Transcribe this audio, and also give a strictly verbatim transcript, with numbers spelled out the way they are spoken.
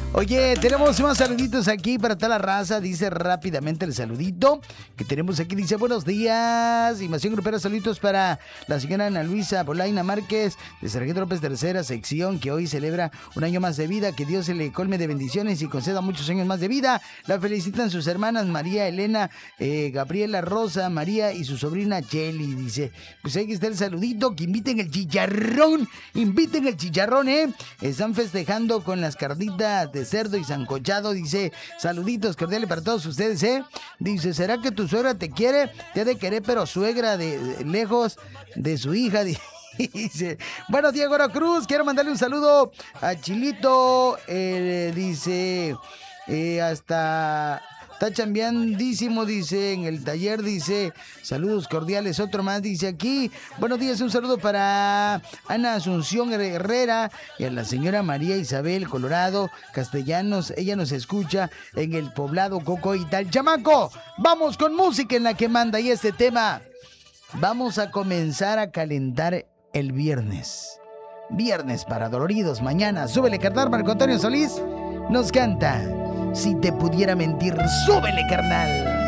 Oye, tenemos más saluditos aquí para toda la raza. Dice rápidamente el saludito que tenemos aquí. Dice, buenos días. Invasión Grupera, saluditos para la señora Ana Luisa Polaina Márquez de Sargento López Tercera Sección, que hoy celebra un año más de vida. Que Dios se le colme de bendiciones y conceda muchos años más de vida. La felicitan sus hermanas María Elena, eh, Gabriela Rosa, María y su sobrina Cheli. Dice, pues ahí está el saludito. Que inviten el chicharrón. Inviten el chicharrón, ¿eh? Están festejando con las carnitas de cerdo y sancochado. Dice, saluditos cordiales para todos ustedes, ¿eh? Dice, ¿será que tu suegra te quiere? Te ha de querer, pero suegra de, de lejos de su hija. Dice, bueno, Diego Cruz, quiero mandarle un saludo a Chilito. Eh, dice, eh, hasta... Está chambeandísimo, dice, en el taller, dice, saludos cordiales, otro más, dice aquí, buenos días, un saludo para Ana Asunción Herrera y a la señora María Isabel Colorado Castellanos, ella nos escucha en el poblado Coco y tal. Chamaco, vamos con música en la que manda y este tema, vamos a comenzar a calentar el viernes, viernes para doloridos, mañana, súbele carnal. Marco Antonio Solís nos canta. Si te pudiera mentir, súbele, carnal.